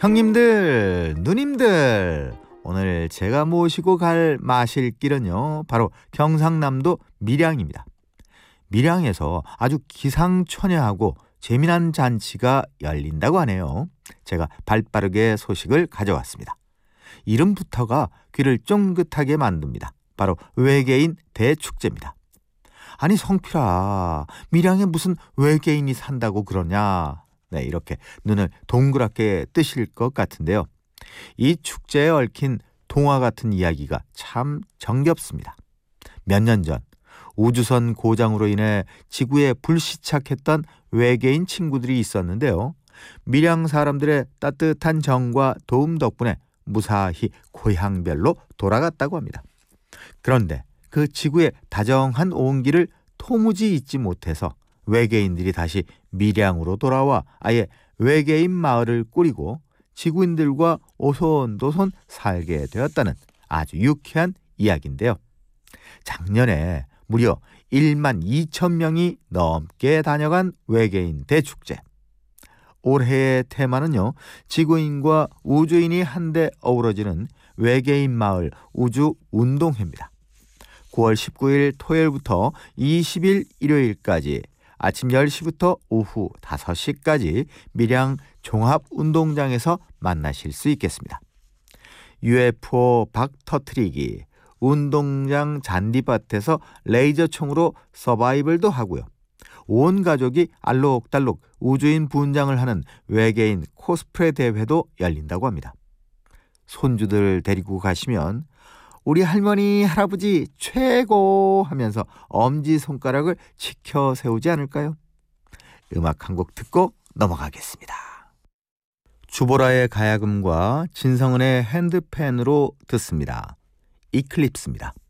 형님들, 누님들, 오늘 제가 모시고 갈 마실 길은요, 바로 경상남도 밀양입니다. 밀양에서 아주 기상천외하고 재미난 잔치가 열린다고 하네요. 제가 발빠르게 소식을 가져왔습니다. 이름부터가 귀를 쫑긋하게 만듭니다. 바로 외계인 대축제입니다. 아니 성필아, 밀양에 무슨 외계인이 산다고 그러냐? 네, 이렇게 눈을 동그랗게 뜨실 것 같은데요. 이 축제에 얽힌 동화 같은 이야기가 참 정겹습니다. 몇 년 전 우주선 고장으로 인해 지구에 불시착했던 외계인 친구들이 있었는데요. 밀양 사람들의 따뜻한 정과 도움 덕분에 무사히 고향별로 돌아갔다고 합니다. 그런데 그 지구의 다정한 온기를 도무지 잊지 못해서 외계인들이 다시 밀양으로 돌아와 아예 외계인 마을을 꾸리고 지구인들과 오손도손 살게 되었다는 아주 유쾌한 이야기인데요. 작년에 무려 1만 2천 명이 넘게 다녀간 외계인 대축제. 올해의 테마는요, 지구인과 우주인이 한데 어우러지는 외계인 마을 우주 운동회입니다. 9월 19일 토요일부터 20일 일요일까지 아침 10시부터 오후 5시까지 밀양 종합운동장에서 만나실 수 있겠습니다. UFO 박 터트리기, 운동장 잔디밭에서 레이저총으로 서바이벌도 하고요. 온 가족이 알록달록 우주인 분장을 하는 외계인 코스프레 대회도 열린다고 합니다. 손주들 데리고 가시면 우리 할머니, 할아버지 최고 하면서 엄지손가락을 치켜 세우지 않을까요? 음악 한 곡 듣고 넘어가겠습니다. 주보라의 가야금과 진성은의 핸드펜으로 듣습니다. 이클립스입니다.